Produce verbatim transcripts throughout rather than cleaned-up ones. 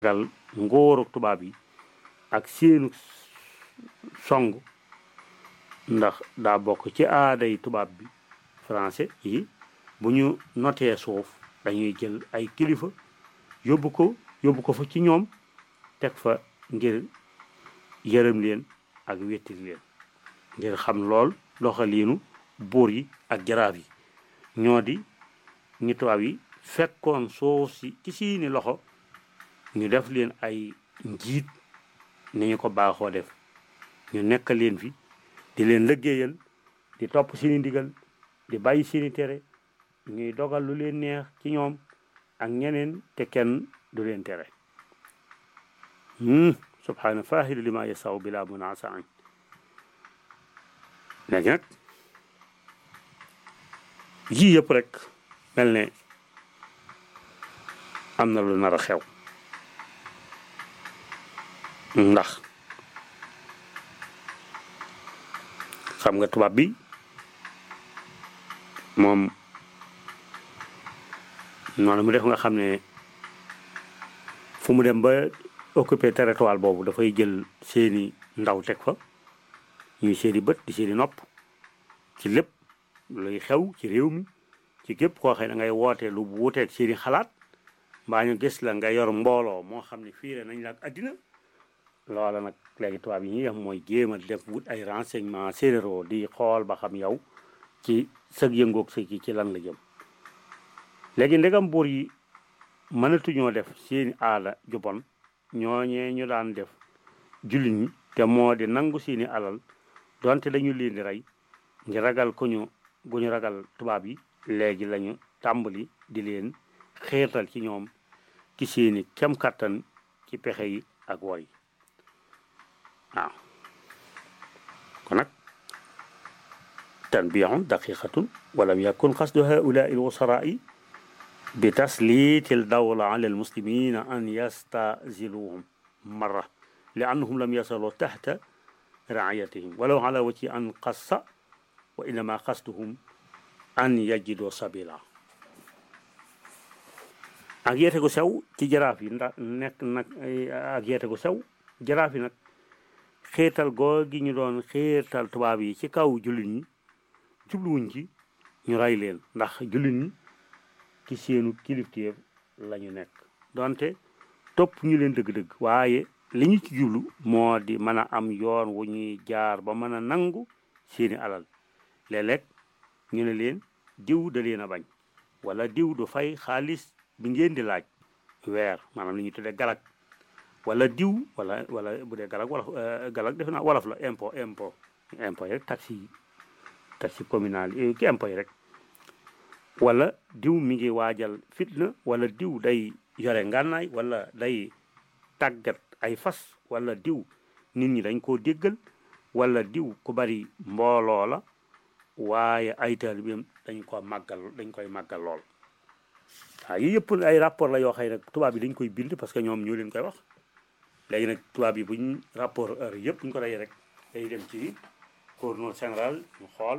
gal ngóoru tubaab yi ak seenu song ndax daa bokk ci aaday tubaab bi français yi bu ñu notee suuf dañuy jël ay kilifa yóbbu ko yóbbu ko fa ci ñoom teg fa ngir yërëm leen ak wettil leen ngir xam lool doxaliinu buur yi ak jaraaf yi ñoo di ñi tubaab yi fekkoon suuf si ci seeni loxo ñu def leen ay njiit ni ñu ko baaxoo def ñu nekk leen fi di leen liggéeyal di topp seeni ndigal di bàyyi seeni tere ñuy dogal lu leen neex ci ñoom ak ñeneen te kenn du leen tere subhaana faahilu lima yasaw bila munasaan léegi nag yii yëpp rek mel ne am na lu nar a xew ndax xam nga tubaab bi moom noonu mu def nga xam ne fu mu dem ba occupé territoire boobu dafay jël seeni ndaw teg fa ñuy seeni bët di seeni nopp ci lépp luy xew ci réew mi ci képp koo xam ne da ngay woote lu wuuteeg seeni xalaat mbaa ñu gis la nga yor mbooloo moo xam ne fiire nañ la ak àddina loola nag léegi tubaab yi ñuy def mooy jéem a def wut ay renseignement généraux di xool ba xam yow ci sëg yëngoog sëg yi ci lan la jëm léegi ndegam buur yi mënatuñoo def seeni aada ju bon ñooñee ñu daan def jullit ñi te moo di nangu seeni alal donte dañu leen di rey ngir ragal ko ñu gu ñu ragal tubaab yi léegi lañu tàmbali di leen xeetal ci ñoom ci seeni kem kattan ci pexe yi ak wor yi waaw kon nag tanbihun daqiqatun walam yakun qasdu haulaai alwusaraai bi tasliiti aldawla ala almuslimina an yastaziluhum marra li annahum lam yasalu taxta raayatihim walaw ala wajhi an qassa wa innama qasduhum an yajidu sabila ak yeete gu sew ci jaraaf yi ndax nekk nag ak yeete gu sew jaraaf yi nag xeetal goo gi ñu doon xeetal tubaab yi ci kaw jullit ñi jubluwuñ ci ñu rey leen ndax jullit ñi ci seenu kilifteef la ñu nekk donte topp ñu leen dëgg-dëgg waaye li ñu ci jublu moo di mën a am yoon wu ñuy jaar ba mën a nangu seeni alal léeg-léeg ñu ne leen diw da leen a bañ wala diw du fay xaalis bi ngeen di laaj weer maanaam li ñuy tuddee galag wala diw wala wala bu dee galag wolof galag defe naa wolof la impôt impôt impôt yi rek taxi yi taxi communal yi ki impôt yi rek wala diw mi ngi waajal fitna wala diw day yore ngànnaay wala day tàggat ay fas wala diw nit ñi dañ koo déggal wala diw ku bari mbooloo la waaye ay taalibeem dañ ko màggal dañ koy màggal lool waaw yi yëpp ay rapport la yoo xëy nag tubaab yi dañ koy bind parce que ñoom ñoo leen koy wax léegi nag tubaab yi buñ rapport heure yëpp buñ ko dajee rek day dem ci gouverneur général ñu xool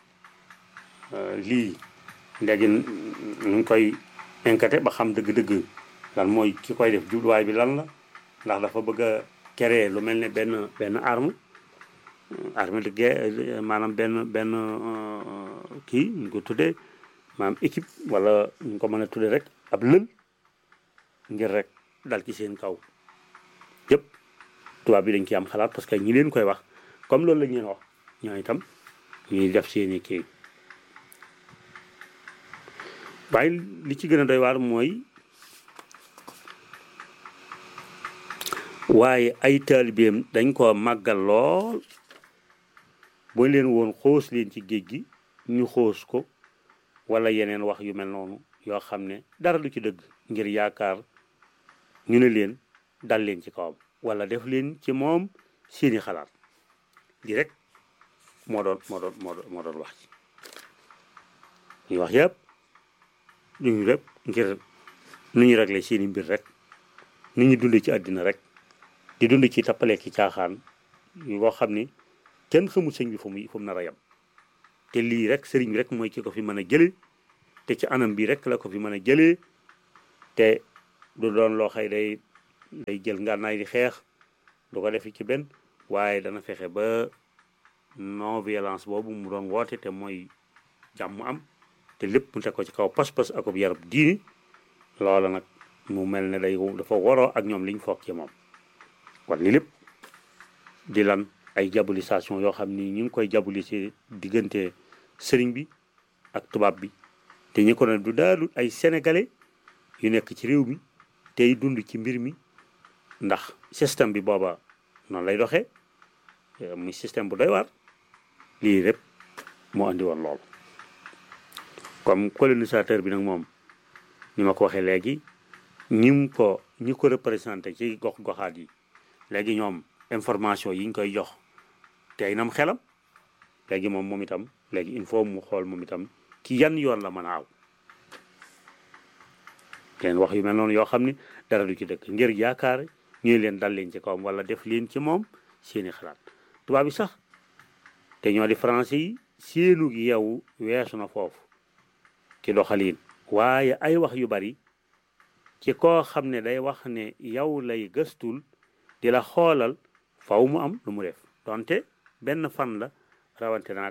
lii léegi ñu ngi koy enquêté ba xam dëgg-dëgg lan mooy ki koy def jubluwaay bi lan la ndax dafa bëgg a créer lu mel ne benn benn arme arme de guerre maanaam benn benn kii ñu ko tuddee maanaam équipe wala ñu ko mën a tuddee rek ab lël ngir rek dal ci seen kaw yëpp tubaab bi dañ ci am xalaat parce que ñi leen koy wax comme loolu la ñu leen wax ñoo itam ñuy def seeni kii waaye li ci gën a doy waar mooy waaye ay taalibeem dañ ko màggal lool boo leen woon xoos leen ci géej gi ñu xoos ko wala yeneen wax yu mel noonu yoo xam ne dara du ci dëgg ngir yaakaar ñu ne leen dal leen ci kawam wala def leen ci moom seeni xalaat di rek moo doon moo doon moo doon moo doon wax ci ñuy wax yëpp ñu rek ngir nu ñu réglé seeni mbir rek ni ñu dund ci àddina rek di dund ci tappale ki caaxaan yoo xam ni kenn xamul sëñ bi fu mu fu mu nar a yem te lii rek sëriñ bi rek mooy ki ko fi mën a jëlee te ci anam bi rek la ko fi mën a jëlee te du doon loo xëy day day jël ngànnaay di xeex du ko defi ci benn waaye dana fexe ba non violence boobu mu doon woote te mooy jàmm am te lépp mu teg ko ci kaw pas-pas ak ab yarab diini loola nag mu mel ne day dafa waroo ak ñoom liñ foog ci moom kon li lépp di lan ay diabolisation yoo xam ni ñu ngi koy diaboliser diggante sëriñ bi ak tubaab bi te ñi ko ne du daalu ay sénégalais yu nekk ci réew mi tey dund ci mbir mi ndax système bi booba noonu lay doxee muy système bu doy waar lii rek moo andi woon loolu comme colonisateur bi nag moom ni ma ko waxee léegi ñi mu ko ñi ko représenté ci gox goxaat yi léegi ñoom information yi ñu koy jox tey nam xelam léegi moom moom itam léegi il faut mu xool moom itam ci yan yoon la mën a aw leen wax yu mel noonu yoo xam ni dara du ci dëkk ngir yaakaar ñuy leen dal leen ci kawam wala def leen ci moom seeni xalaat tubaab bi sax te ñoo di français yi seenu yeewu weesu na foofu ci doxaliin waaye ay wax yu bari ci koo xam ne day wax ne yow lay gëstul di la xoolal faw mu am lu mu def donte benn fan la rawante naag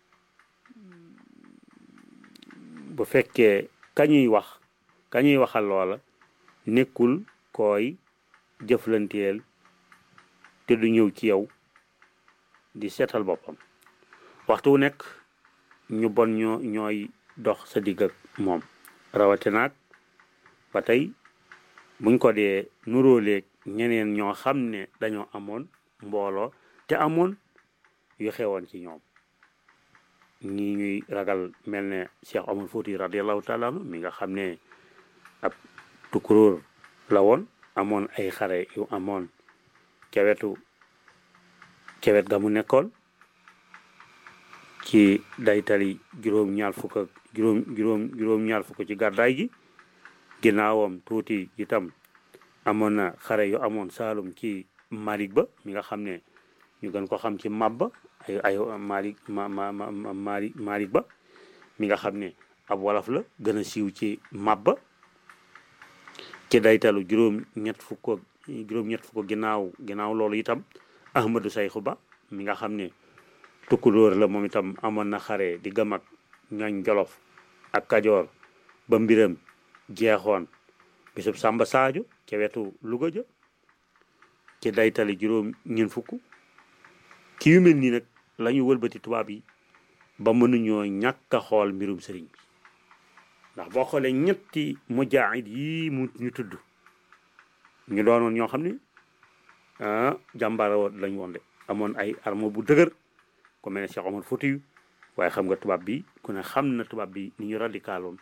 bu fekkee kañuy wax kañuy waxal loola nekkul koy jëflanteel te du ñëw ci yow di seetal boppam waxtu wu nekk ñu bon ñoo ñooy dox sa digg ak moom rawate naag ba tey buñ ko dee nuróoleeg ñeneen ñoo xam ne dañoo amoon mbooloo te amoon yu xewoon ci ñoom ñi ñuy ragal mel ne Cheikh Omar Fouti radiallahu taala anhu mi nga xam ne ab tukuróor la woon amoon ay xare yu amoon kewetu kewet ga mu nekkoon ci daytali juróom-ñaar fukk ak juróom juróom juróom-ñaar fukk ci gàddaay gi ginnaawam tuuti itam amoon na xare yu amoon Saalum ci Malick Ba mi nga xam ne ñu gën ko xam ci Mabba ay ay Malick ma ma ma Malick Malick Ba mi nga xam ne ab wolof la gën a siiw ci Mabba ci daytalu juróom-ñett fukk ak juróom-ñett fukk ginnaaw ginnaaw loolu itam Ahmadou Sayxu Ba mi nga xam ne tukkulóor la moom itam amoon na xare di gëm ak ñooñ Jolof ak Kajoor ba mbiram jeexoon bisub Samba Sadio ca wetu Louga ja ci daytali juróom ñeen fukk ci yu mel nii nag la ñu wëlbati tubaab yi ba mënuñoo ñàkk a xool mbirum sëriñ bi ndax boo xoolee ñetti mujaahid yi mu ñu tudd ñu doonoon ñoo xam ne ah jàmbaara woon lañ woon de amoon ay arme bu dëgër ku mel ne Cheikh Omar Foutiyou waaye xam nga tubaab bi ku ne xam na tubaab bi ni ñu radicaloon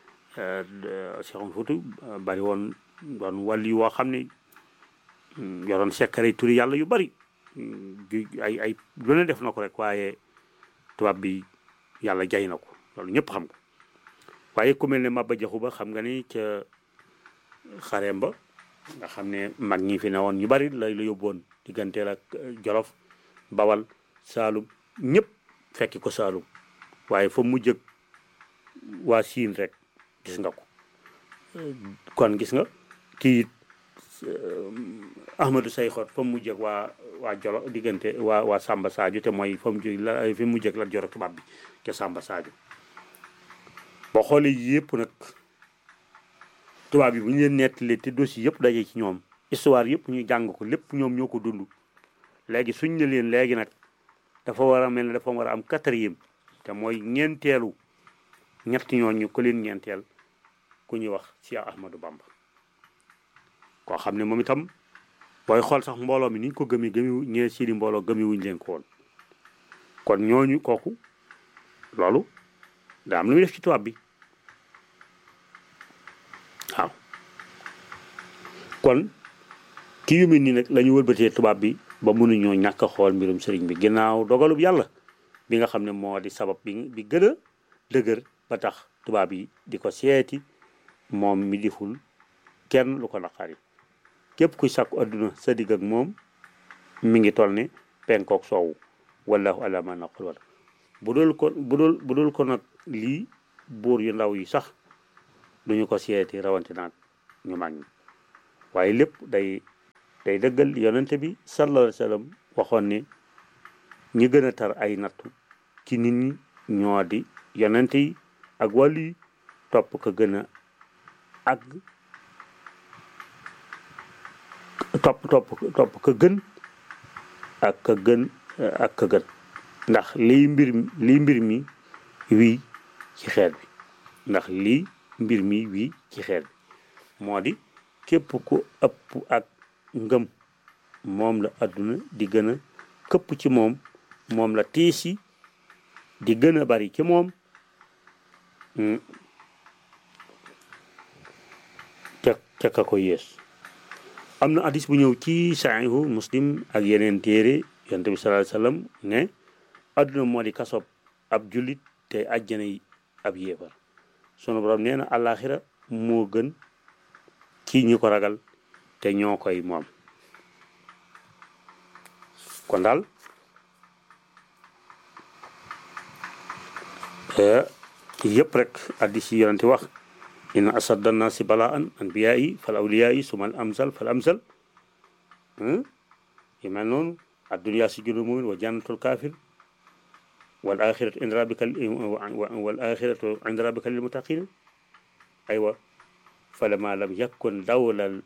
Cheikh Omar Foutiyou bari woon doon wàll woo xam ne yoroon sekkare turi yàlla yu bari ay ay lu ne def na ko rek waaye tubaab bi yàlla jay na ko loolu ñëpp xam ko waaye ku mel ne Maba Jaxu Ba xam nga ni ca xareem ba nga xam ne mag ñi fi ne woon ñu bari la la yóbboon digganteel ak Jolof Bawal Saalum ñëpp fekki ko Saalum waaye fa mu jëg waa Siin rek gis nga ko kon gis nga kii Ahmadou Sayxu fa mu jëg waa waa Jolof diggante waa waa Samba Sadio te mooy fa mu jëg la fi mu jëg la joro tubaab bi ca Samba Sadio boo xoolee yëpp nag tubaab yi bu ñu leen nettalee te dossier yëpp daje ci ñoom histoire yëpp ñu jàng ko lépp ñoom ñoo ko dund léegi suñ ne leen léegi nag dafa war a mel ne dafa war a am quatrième te mooy ñeenteelu ñetti ñooñu ko leen ñeenteel ku ñuy wax Cheikh Ahmadou Bamba koo xam ne moom itam booy xool sax mbooloo mi niñ ko gëmi gëmi ñee siidi mbooloo gëmi wuñ leen ko woon kon ñooñu kooku loolu daa am lu muy def ci tubaab bi waaw kon ki yu mel nii nag la ñu wëlbatee tubaab bi ba mënuñoo ñàkk a xool mbirum sëriñ bi ginnaaw dogalub yàlla bi nga xam ne moo di sabab bi bi gën a dëgër ba tax tubaab yi di ko seeti moom mi diful kenn lu ko naqari képp kuy sàkku adduna sa digg ak moom mi ngi toll ne penkook soowu wallahu ala ma naqul wala bu dul ko bu dul bu dul ko nag lii buur yu ndaw yi sax duñu ko seeti rawante naag ñu mag ñi waaye lépp day day dëggal yonente bi sallallahu alayhi wa sallam waxoon ne ñi gën a tar ay nattu ci nit ñi ñoo di yonente yi ak wàllu yi topp ka gën a àgg topp topp topp ka gën ak ka gën ak ka gën ndax lii mbir lii mbir mi wii ci xeet bi ndax lii mbir mi wii ci xeet bi moo di képp ku ëpp ak ngëm moom la àdduna di gën a këpp ci moom moom la tiis yi di gën a bari ci moom ca ca ka ko yées am na hadis bu ñëw ci sahihu muslim ak yeneen téere yonent bi sallallahu alayhi wasallam ne àdduna moo di kasob ab jullit te àjjana yi ab yéefar sunu borom nee na àllaaxira moo gën ci ñi ko ragal te ñoo koy moom kon daal yëpp rek hadis yi yonent wax inna asadda nnaasi balaan anbiyaa yi fal awliyaa yi suma al amsal fal amsal yu mel noonu addunya sijnul mu'min wa jannatul kaafir wal axiratu inda rabbika wal axiratu inda rabbika lil muttaqin aywa falama lam yakun dawlal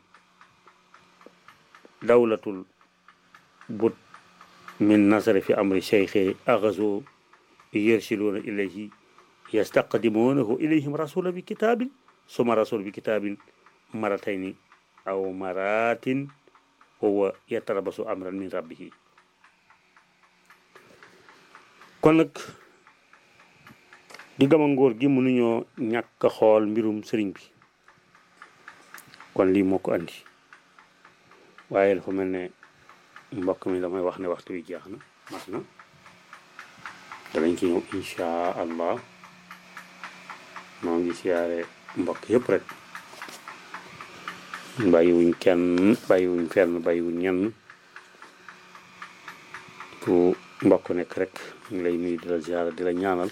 dawlatul but min nasari fi amri cheikhi axasu yursiluuna ilayhi yastaqdimuunahu ilayhim rasula bi kitaabin suma rasul bi kitaabin maratayni aw maratin huwa yatarabasu amran min rabbihi kon nag di gama ngóor gi mënuñoo ñàkk a xool mbirum sëriñ bi kon lii moo ko andi waaye dafa mel ne mbokk mi damay wax ne waxtu wi jeex na mat na danañ ci ñëw insha allah moo ngi siyaare mbokk yëpp rek bàyyiwuñ kenn bàyyiwuñ fenn bàyyiwuñ ñenn fu mbokk nekk rek ñu lay nuyu di la ziyaara di la ñaanal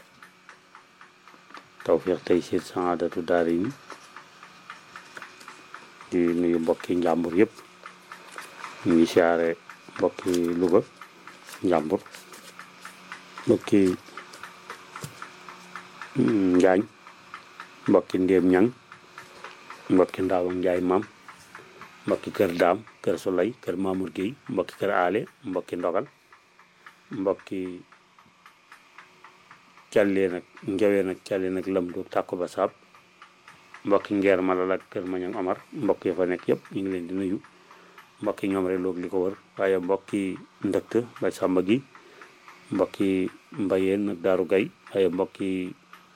tawfiq tey siir saadatu daarayni di nuyu mbokki njàmbur yëpp ñu ngi siyaare mbokki Louga njàmbur mbokki Njaañ mbokki Ndéem Ñang mbokki Ndaaw ak Njaay maam mbokki kër Daam kër Solay kër Mamour Gueye mbokki kër Ale mbokki Ndogal mbokki Callee nag Njawee nag Callee nag lam du tàkku ba saab mbokki Ngeer Malal ak kër Mañang Omar mbokk yi fa nekk yëpp ñu ngi leen di nuyu mbokki ñoom rek loog li ko wër waaye mbokki ndëkt bay sàmba gi mbokki Mbayeen ak Daaru Gay waaye mbokki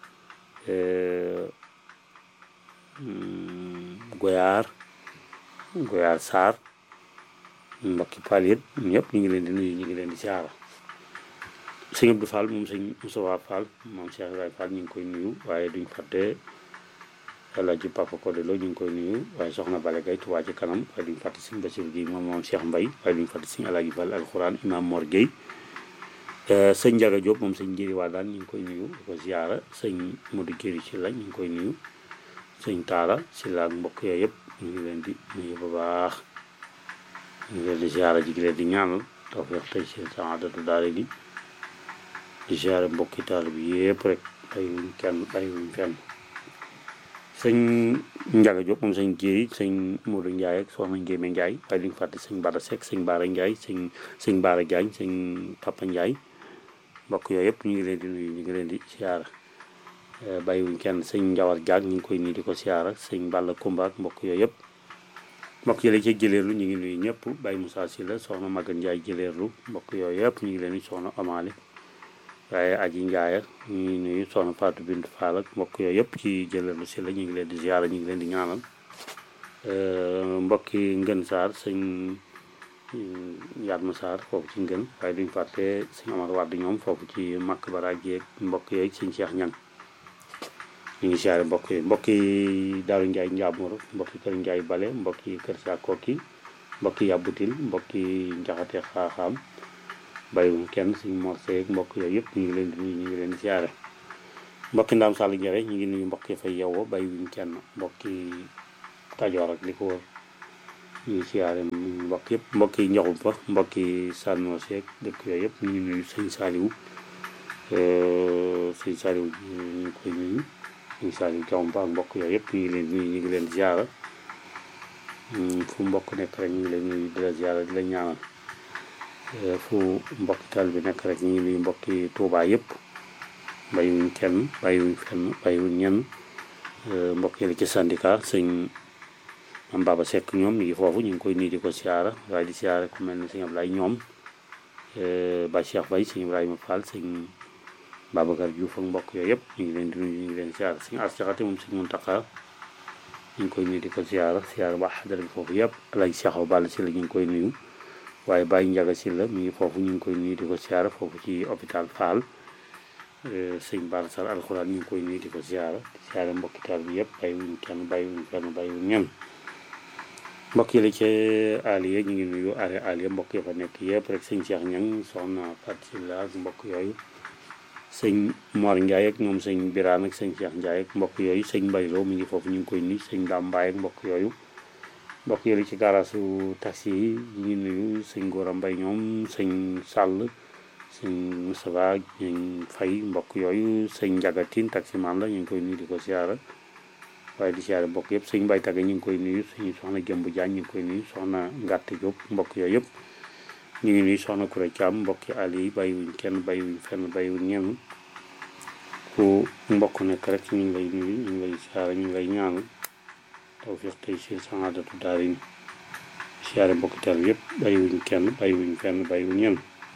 Goyaar Goyaar Sarr mbokki Palit ñëpp ñu ngi leen di nuyu ñu ngi leen di siyaara sëñ Abdou Fall moom sëñ Moustapha Fall moom Cheikh Ibrahima Fall ñu ngi koy nuyu waaye duñ fàtte Alaaji Papa Codé Lo ñu ngi koy nuyu waaye soxna Bale Gaye Touba ci kanam waaye duñ fàtte sëñ Bassirou Guèye moom moom Cheikh Mbaye waaye duñ fàtte sëñ Alaaji Fall alxuraan Imam Mor Guèye sëñ Njaga Diop moom sëñ Njëri waa daan ñu ngi koy nuyu di ko ziyaara sëñ Modou Guèye ci la ñu ngi koy nuyu sëñ Taala si la ak mbokk yooyu yëpp ñu ngi leen di nuyu bu baax ñu ngi leen di ziyaara ji gi leen di ñaanal tawfiq tey seen saadatu daare di di ziyaara mbokki taal bi yëpp rek bàyyiwuñ kenn bàyyiwuñ fenn sëñ Njaga Diop moom sëñ Jéeri sëñ Modou Ndiaye ak soxna Njéeme Ndiaye waaye duñ fàtte sëñ Bara Seck sëñ Bara Ndiaye sëñ sëñ Bara Diagne sëñ Papa Ndiaye mbokk yooyu yëpp ñu ngi leen di nuyu ñu ngi leen di siyaara bàyyiwuñ kenn sëñ Njawar Diagne ñu ngi koy nuyu di ko siyaara sëñ Balla Kumba ak mbokk yooyu yëpp mbokk yële ci jëleerlu ñu ngi nuyu ñëpp Baye Moussa Sylla soxna Magan Ndiaye jëleerlu mbokk yooyu yëpp ñu ngi leen di soxna Amaale waaye aji Ndiaye ñu ngi nuyu soxna Fatou Bintou Fall ak mbokk yooyu yëpp ci jëleerlu si la ñu ngi leen di ziara ñu ngi leen di ñaanal mbokki Ngën Sarr sëñ Yatma Sarr foofu ci Ngën waaye duñ fàtte sëñ Amar Wade ñoom foofu ci Makk Bara jeeg mbokk yooyu sëñ Cheikh Ñang ñu ngi ziare mbokk yi mbokki Daaru Ndiaye Njaamoor mbokki kër Ndiaye Bale mbokki kër Sakoki mbokki Yabutil mbokki Njaxate Xaaxaam bàyyiwuñ kenn suñ morseeg mbokk yooyu yëpp ñu ngi leen di nuyu ñu ngi leen di siyaare mbokki Ndaam Sall Njare ñu ngi nuyu mbokk yi fay yewoo bàyyiwuñ kenn mbokki Kajoor ak li ko wër ñu ngi siyaare mbokk yëpp mbokk yi njoxum fa mbokk yi sànnoo seeg dëkk yooyu yëpp ñu ngi nuyu sëñ Saliou sëñ Saliou ñu ngi koy nuyu sëñ Saliou njoxum fa ak mbokk yooyu yëpp ñu ngi leen nuyu ñu ngi leen ziara fu mbokk nekk rek ñu ngi leen nuyu di la ziara di la ñaanal fu mbokk tal bi nekk rek ñu ngi nuyu mbokki Touba yëpp bàyyiwuñ kenn bàyyiwuñ fenn bàyyiwuñ ñenn mbokk yi la ci syndicat sëñ am Baba Seck ñoom mi ngi foofu ñu ngi koy nuyu di ko siyaara waaye di siyaara ku mel ne sëñ Ablaye ñoom Ba Cheikh Baye sëñ Ibrahima Fall sëñ Babacar Diouf ak mbokk yooyu yëpp ñu ngi leen di nuyu ñu ngi leen siyaara sëñ As Jaxate moom sëñ Muntaxa ñu ngi koy nuyu di ko siyaara siyaara waa xadara bi foofu yëpp Alaaji Cheikh Balla si la ñu ngi koy nuyu waaye Baye Njaga si la mi ngi foofu ñu ngi koy nuyu di ko siyaara foofu ci hôpital Fall sëñ Bara Sall alxuraan ñu ngi koy nuyu di ko siyaara di siyaara mbokki taal bi yëpp bàyyiwuñ kenn bàyyiwuñ fenn bàyyiwuñ ñenn mbokk yi la ci Aliya ñu ngi nuyu are Aliya mbokk yi fa nekk yëpp rek sëñ Cheikh Ñang soxna Fatou Sylla ak mbokk yooyu sëñ Mor Ndiaye ak ñoom sëñ Birane ak sëñ Cheikh Ndiaye ak mbokk yooyu sëñ Mbayloo mi ngi foofu ñu ngi koy nuyu sëñ Dame Mbaye ak mbokk yooyu mbokk yi la ci garaasu taxi yi ñu ngi nuyu sëñ Gora Mbaye ñoom sëñ Sall sëñ Moustapha ñu Fay mbokk yooyu sëñ Njagatin taximan la ñu ngi koy nuyu di ko siyaara waaye di siyaare mbokk yëpp sëñ Mbay Tagge ñu ngi koy nuyu suñu soxna Jëmb Jaañ ñu ngi koy nuyu soxna Ngàtt Jóob mbokk yooyu yëpp ñu ngi nuyu soxna Kuré Caam mbokki àll yi bàyyiwuñ kenn bàyyiwuñ fenn bàyyiwuñ ñenn ku mbokk nekk rek ñu ngi lay nuyu ñu ngi lay siyaare ñu ngi lay ñaanal tawfiq tey si saadatu daarayni siyaare mbokki taal yëpp bàyyiwuñ kenn bàyyiwuñ fenn bàyyiwuñ ñenn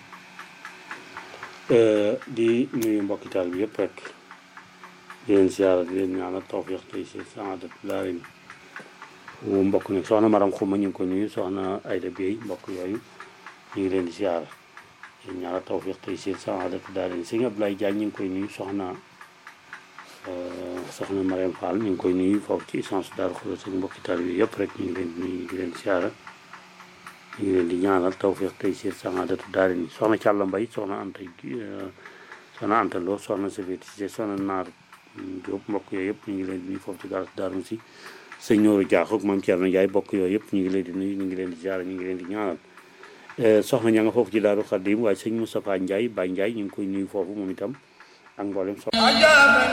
di nuyu mbokki taal bi yëpp rek di leen siyaara di leen ñaanal tawfiq tey si saadatu daarayni wu mbokk nekk soxna Maram Xuma ñu ngi ko nuyu soxna Ayda Bey mbokk yooyu ñu ngi leen di siyaara di leen ñaanal tawfiq tey si saadatu daarayni sëñ Abdoulaye Diagne ñu ngi koy nuyu soxna soxna Mariam Fall ñu ngi koy nuyu foofu ci essence Daaru Xudoos ak mbokki taal bi yëpp rek ñu ngi leen di nuyu ñu ngi leen di siyaara ñu ngi leen di ñaanal tawfiq tey si saadatu daarayni soxna Càlla Mbay soxna Anta soxna Anta Lo soxna Safiyatu Si soxna Naar Jóob mbokk yooyu yëpp ñu ngi leen di nuyu foofu ci garas Daaru Si sëñ Nooru Jaaxu ak maam Cerno Njaay bokk yooyu yëpp ñu ngi leen di nuyu ñu ngi leen di ziara ñu ngi leen di ñaanal soxna ña nga foofu ci Daaru Xaddim waaye sëñ Moustapha Njaay Baay Njaay ñu ngi koy nuyu foofu moom itam ak mboolem soxna